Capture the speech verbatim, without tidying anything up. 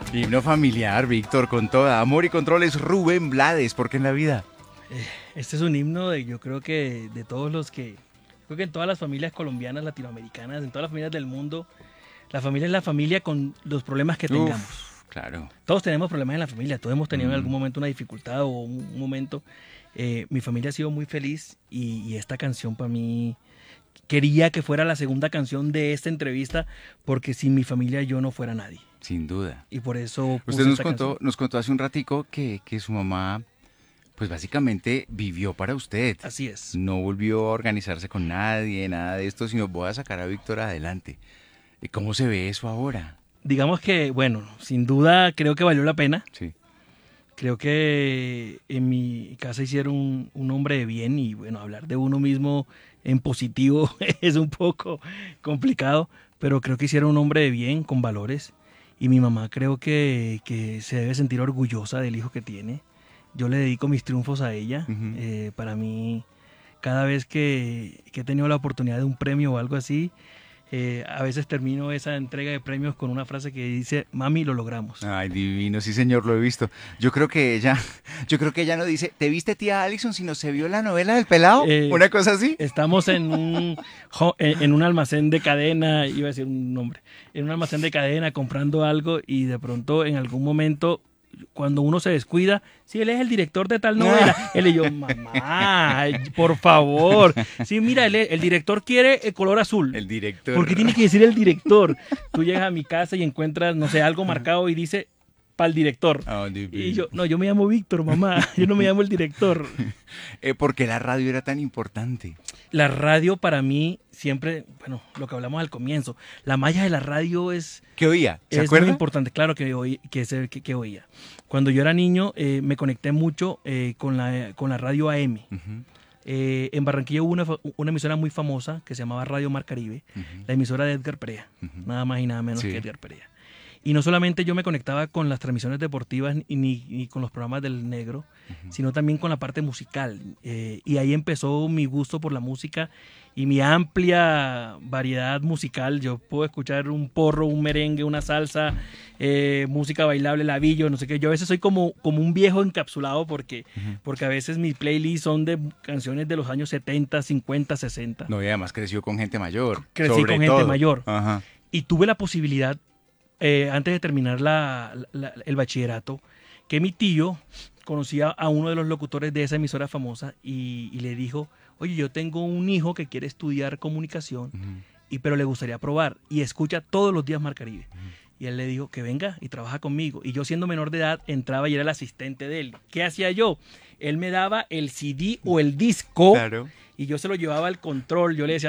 Himno familiar, Víctor, con toda amor y controles, Rubén Blades, ¿por qué en la vida? Eh, Este es un himno de, yo creo que de todos los que, creo que en todas las familias colombianas, latinoamericanas, en todas las familias del mundo, la familia es la familia con los problemas que tengamos. Uf, claro. Todos tenemos problemas en la familia, todos hemos tenido Mm. en algún momento una dificultad o un, un momento. Eh, mi familia ha sido muy feliz y, y esta canción para mí quería que fuera la segunda canción de esta entrevista porque sin mi familia yo no fuera nadie. Sin duda. Y por eso puse Usted nos esta contó, canción. nos contó hace un ratico que, que su mamá, pues básicamente vivió para usted. Así es. No volvió a organizarse con nadie, nada de esto, sino voy a sacar a Víctor adelante. ¿Y cómo se ve eso ahora? Digamos que, bueno, sin duda creo que valió la pena. Sí. Creo que en mi casa hicieron un, un hombre de bien y bueno, hablar de uno mismo en positivo es un poco complicado, pero creo que hicieron un hombre de bien, con valores. Y mi mamá creo que, que se debe sentir orgullosa del hijo que tiene. Yo le dedico mis triunfos a ella. Ujú. Eh, para mí, cada vez que, que he tenido la oportunidad de un premio o algo así, eh, a veces termino esa entrega de premios con una frase que dice, mami, lo logramos. Ay, divino, sí señor, lo he visto. Yo creo que ella, yo creo que ella no dice, ¿te viste tía Alison sino se vio la novela del pelado? Eh, Una cosa así. Estamos en un, jo- en en un almacén de cadena, iba a decir un nombre, en un almacén de cadena comprando algo y de pronto en algún momento, cuando uno se descuida, sí, él es el director de tal novela. Él y yo, mamá, por favor. Sí, mira, él es- el director quiere el color azul. El director. ¿Por qué tiene que decir el director? Tú llegas a mi casa y encuentras, no sé, algo marcado y dice, para el director. Ah, divino. Y yo, no, yo me llamo Víctor, mamá, yo no me llamo el director. Eh, ¿por qué la radio era tan importante? La radio para mí siempre, bueno, lo que hablamos al comienzo, la malla de la radio es, ¿Qué oía? ¿Se es acuerda? muy importante, claro que, oí, que, se- que, que oía. Cuando yo era niño eh, me conecté mucho eh, con, la, con la radio A M. Ujú, Eh, en Barranquilla hubo una, fa- una emisora muy famosa que se llamaba Radio Mar Caribe, ujú, la emisora de Edgar Perea, ujú. nada más y nada menos Sí. que Edgar Perea. Y no solamente yo me conectaba con las transmisiones deportivas ni, ni, ni con los programas del negro, Ujú. sino también con la parte musical. Eh, y ahí empezó mi gusto por la música y mi amplia variedad musical. Yo puedo escuchar un porro, un merengue, una salsa, eh, música bailable, labillo, no sé qué. Yo a veces soy como, como un viejo encapsulado porque, Ujú. porque a veces mis playlists son de canciones de los años setenta, cincuenta, sesenta. No, y además creció con gente mayor. Crecí sobre con gente todo. mayor. Ajá. Y tuve la posibilidad, eh, antes de terminar la- la- el bachillerato, que mi tío conocía a uno de los locutores de esa emisora famosa y, y le dijo, oye, yo tengo un hijo que quiere estudiar comunicación, Ujú. y, pero le gustaría probar y escucha todos los días Mar Caribe. Ujú. Y él le dijo que venga y trabaja conmigo. Y yo siendo menor de edad entraba y era el asistente de él. ¿Qué hacía yo? Él me daba el C D o el disco Claro. y yo se lo llevaba al control. Yo le decía,